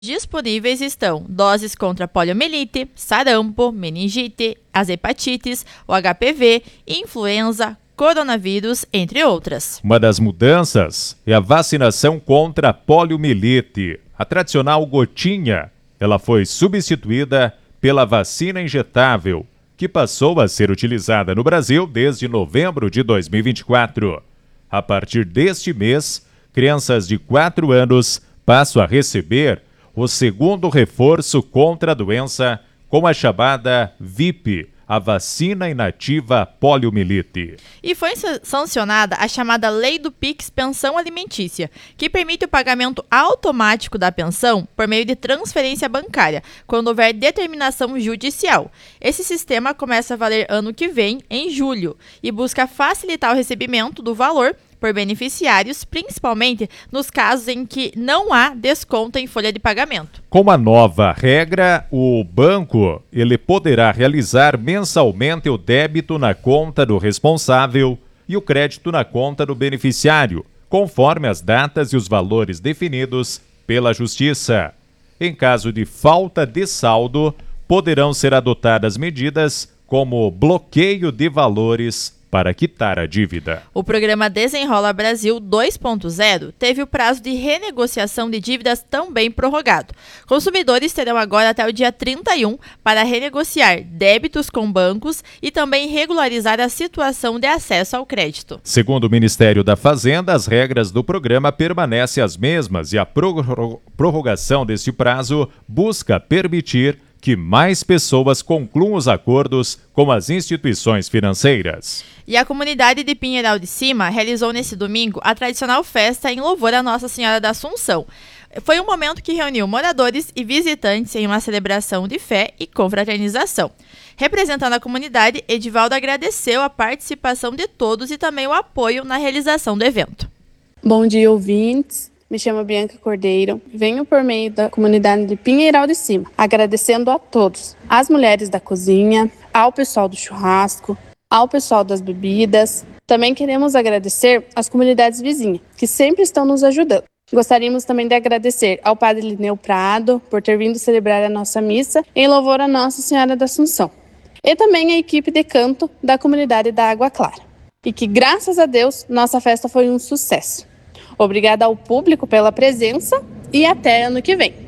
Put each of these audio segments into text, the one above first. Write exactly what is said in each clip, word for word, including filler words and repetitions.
Disponíveis estão doses contra poliomielite, sarampo, meningite, as hepatites, o H P V, influenza, coronavírus, entre outras. Uma das mudanças é a vacinação contra a poliomielite. A tradicional gotinha, ela foi substituída pela vacina injetável, que passou a ser utilizada no Brasil desde novembro de dois mil e vinte e quatro. A partir deste mês, crianças de quatro anos passam a receber o segundo reforço contra a doença com a chamada V I P, a vacina inativa poliomielite. E foi sancionada a chamada Lei do Pix Pensão Alimentícia, que permite o pagamento automático da pensão por meio de transferência bancária, quando houver determinação judicial. Esse sistema começa a valer ano que vem, em julho, e busca facilitar o recebimento do valor por beneficiários, principalmente nos casos em que não há desconto em folha de pagamento. Com a nova regra, o banco ele poderá realizar mensalmente o débito na conta do responsável e o crédito na conta do beneficiário, conforme as datas e os valores definidos pela Justiça. Em caso de falta de saldo, poderão ser adotadas medidas como bloqueio de valores para quitar a dívida. O programa Desenrola Brasil dois ponto zero teve o prazo de renegociação de dívidas também prorrogado. Consumidores terão agora até o dia trinta e um para renegociar débitos com bancos e também regularizar a situação de acesso ao crédito. Segundo o Ministério da Fazenda, as regras do programa permanecem as mesmas e a prorrogação deste prazo busca permitir que mais pessoas concluam os acordos com as instituições financeiras. E a comunidade de Pinheiral de Cima realizou nesse domingo a tradicional festa em louvor a Nossa Senhora da Assunção. Foi um momento que reuniu moradores e visitantes em uma celebração de fé e confraternização. Representando a comunidade, Edivaldo agradeceu a participação de todos e também o apoio na realização do evento. Bom dia, ouvintes. Me chamo Bianca Cordeiro, venho por meio da comunidade de Pinheiral de Cima, agradecendo a todos, às mulheres da cozinha, ao pessoal do churrasco, ao pessoal das bebidas. Também queremos agradecer às comunidades vizinhas, que sempre estão nos ajudando. Gostaríamos também de agradecer ao Padre Lineu Prado por ter vindo celebrar a nossa missa em louvor a Nossa Senhora da Assunção. E também a equipe de canto da comunidade da Água Clara. E que, graças a Deus, nossa festa foi um sucesso. Obrigada ao público pela presença e até ano que vem.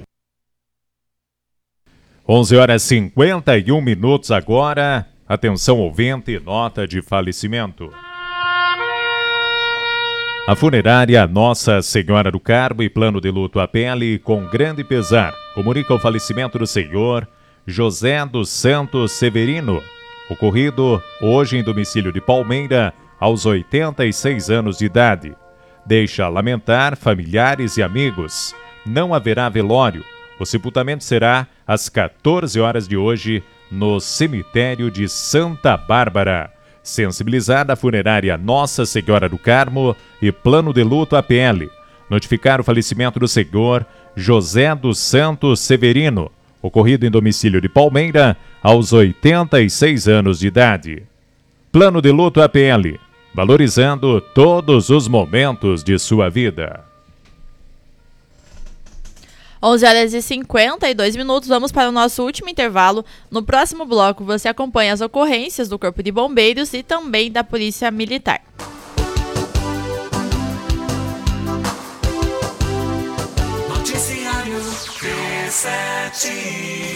onze horas e cinquenta e um minutos agora. Atenção ouvinte, nota de falecimento. A funerária Nossa Senhora do Carmo e Plano de Luto A P L, com grande pesar, comunica o falecimento do senhor José dos Santos Severino, ocorrido hoje em domicílio de Palmeira, aos oitenta e seis anos de idade. Deixa lamentar familiares e amigos. Não haverá velório. O sepultamento será às quatorze horas de hoje no cemitério de Santa Bárbara. Sensibilizada a funerária Nossa Senhora do Carmo e Plano de Luto A P L. Notificar o falecimento do senhor José dos Santos Severino, ocorrido em domicílio de Palmeira, aos oitenta e seis anos de idade. Plano de Luto A P L. Valorizando todos os momentos de sua vida. onze horas e cinquenta e dois minutos, vamos para o nosso último intervalo. No próximo bloco você acompanha as ocorrências do Corpo de Bombeiros e também da Polícia Militar. Noticiário T sete.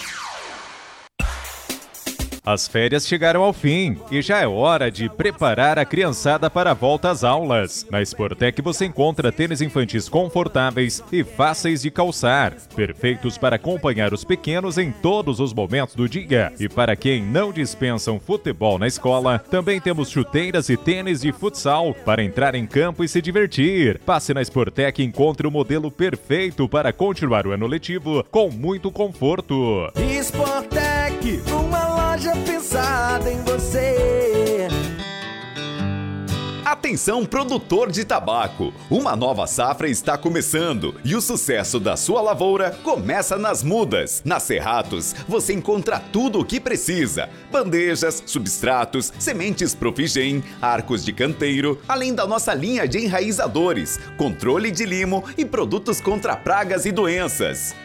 As férias chegaram ao fim e já é hora de preparar a criançada para a volta às aulas. Na Sportec você encontra tênis infantis confortáveis e fáceis de calçar, perfeitos para acompanhar os pequenos em todos os momentos do dia. E para quem não dispensa um futebol na escola, também temos chuteiras e tênis de futsal para entrar em campo e se divertir. Passe na Sportec e encontre o modelo perfeito para continuar o ano letivo com muito conforto. Sportec, uma loja pensada em você. Atenção! Atenção, produtor de tabaco! Uma nova safra está começando e o sucesso da sua lavoura começa nas mudas. Na Cerratos, você encontra tudo o que precisa: bandejas, substratos, sementes Profigen, arcos de canteiro, além da nossa linha de enraizadores, controle de limo e produtos contra pragas e doenças.